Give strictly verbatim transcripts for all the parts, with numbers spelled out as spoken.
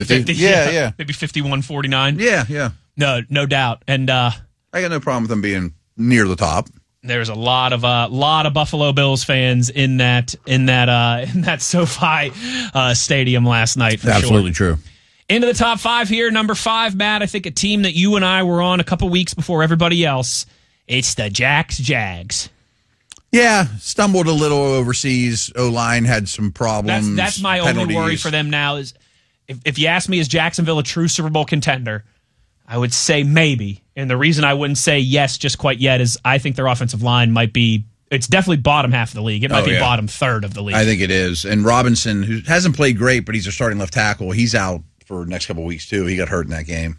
fifty, yeah, yeah, yeah. Maybe fifty-one forty-nine. Yeah, yeah. No, no doubt. And uh, I got no problem with them being near the top. There's a lot of uh, lot of Buffalo Bills fans in that in that uh, in that SoFi uh, stadium last night. For Absolutely sure. true. Into the top five here. Number five, Matt. I think a team that you and I were on a couple weeks before everybody else. It's the Jacks Jags. Yeah, stumbled a little overseas. O-line had some problems. That's, that's my penalties. only worry for them now is if, if you ask me, is Jacksonville a true Super Bowl contender? I would say maybe. And the reason I wouldn't say yes just quite yet is I think their offensive line might be, it's definitely bottom half of the league. It might oh, be yeah. bottom third of the league. I think it is. And Robinson, who hasn't played great, but he's a starting left tackle, he's out for the next couple of weeks too. He got hurt in that game.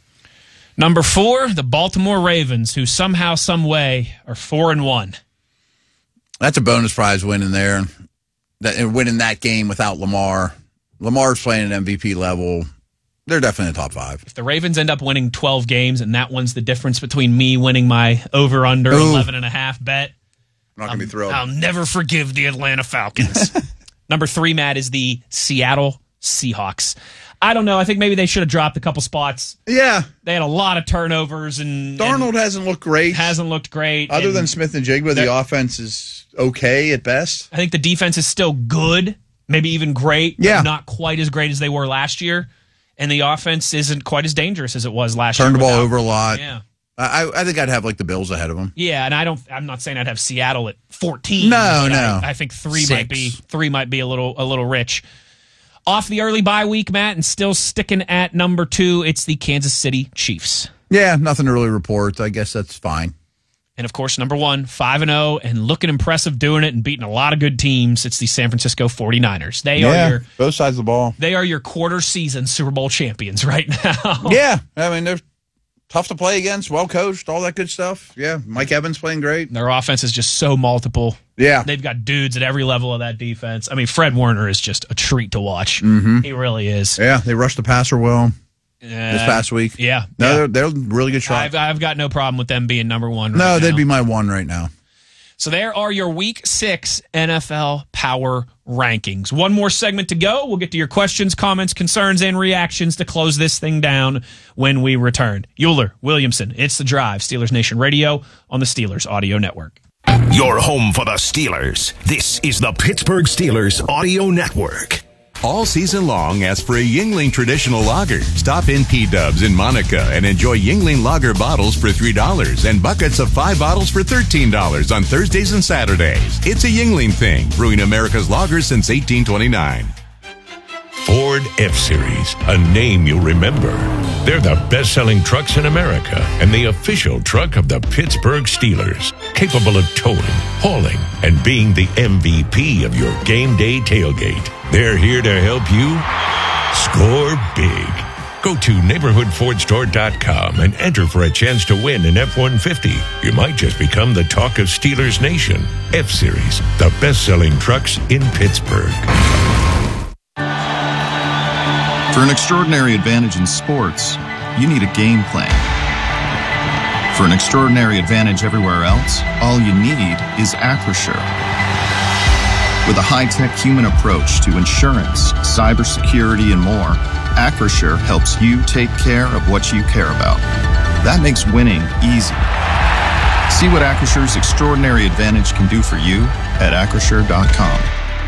Number four, the Baltimore Ravens, who somehow, some way are four and one. That's a bonus prize winning there. That and winning that game without Lamar. Lamar's playing at M V P level. They're definitely in the top five. If the Ravens end up winning twelve games and that one's the difference between me winning my over-under eleven and a half bet, I'm not going to be thrilled. I'll never forgive the Atlanta Falcons. Number three, Matt, is the Seattle Seahawks. I don't know. I think maybe they should have dropped a couple spots. Yeah. They had a lot of turnovers. and Darnold and hasn't looked great. Hasn't looked great. Other and than Smith and Jigba, the offense is okay at best. I think the defense is still good, maybe even great, yeah. but not quite as great as they were last year. And the offense isn't quite as dangerous as it was last Turned year. Turned the ball without, over a lot. Yeah. I, I think I'd have like the Bills ahead of them. Yeah, and I don't. I'm not saying I'd have Seattle at fourteen. No, no. I, I think three Six. might be three might be a little a little rich. Off the early bye week, Matt, and still sticking at number two, it's the Kansas City Chiefs. Yeah, nothing to really report. I guess that's fine. And, of course, number one, five and oh, and looking impressive doing it and beating a lot of good teams. It's the San Francisco forty-niners. They yeah, are your both sides of the ball. They are your quarter season Super Bowl champions right now. Yeah, I mean, they're tough to play against, well coached, all that good stuff. Yeah, Mike Evans playing great. Their offense is just so multiple. Yeah. They've got dudes at every level of that defense. I mean, Fred Warner is just a treat to watch. Mm-hmm. He really is. Yeah, they rushed the passer well. Uh, this past week. Yeah. No, yeah. They're, they're really good shot. I've, I've got no problem with them being number one right No, now. they'd be my one right now. So there are your week six N F L power rankings. One more segment to go. We'll get to your questions, comments, concerns, and reactions to close this thing down when we return. Euler, Williamson, It's The Drive, Steelers Nation Radio on the Steelers Audio Network. Your home for the Steelers. This is the Pittsburgh Steelers Audio Network. All season long, ask for a Yuengling Traditional Lager. Stop in P-Dubs in Monica and enjoy Yuengling Lager bottles for three dollars and buckets of five bottles for thirteen dollars on Thursdays and Saturdays. It's a Yuengling thing, brewing America's lager since eighteen twenty-nine. Ford F-Series, a name you'll remember. They're the best-selling trucks in America and the official truck of the Pittsburgh Steelers, capable of towing, hauling, and being the M V P of your game day tailgate. They're here to help you score big. Go to neighborhood ford store dot com and enter for a chance to win an F one fifty. You might just become the talk of Steelers Nation. F-Series, the best-selling trucks in Pittsburgh. For an extraordinary advantage in sports, you need a game plan. For an extraordinary advantage everywhere else, all you need is Acrisure. With a high-tech human approach to insurance, cybersecurity, and more, Acrisure helps you take care of what you care about. That makes winning easy. See what Acrisure's extraordinary advantage can do for you at acrisure dot com.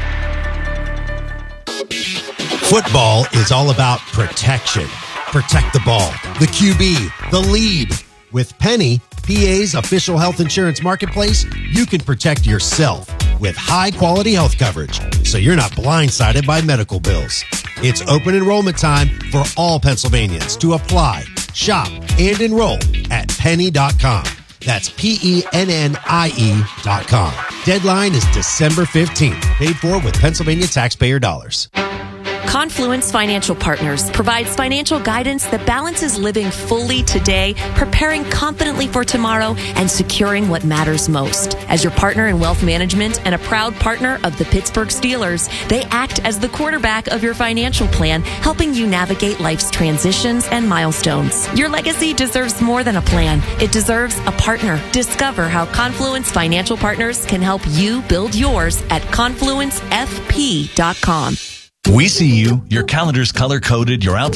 Football is all about protection. Protect the ball, the Q B, the lead. With Penny, P A's official health insurance marketplace, you can protect yourself with high-quality health coverage, so you're not blindsided by medical bills. It's open enrollment time for all Pennsylvanians to apply, shop, and enroll at penny dot com. That's P E N N I E dot com. Deadline is December fifteenth. Paid for with Pennsylvania taxpayer dollars. Confluence Financial Partners provides financial guidance that balances living fully today, preparing confidently for tomorrow, and securing what matters most. As your partner in wealth management and a proud partner of the Pittsburgh Steelers, they act as the quarterback of your financial plan, helping you navigate life's transitions and milestones. Your legacy deserves more than a plan. It deserves a partner. Discover how Confluence Financial Partners can help you build yours at confluence f p dot com. We see you. Your calendar's color-coded, your outfit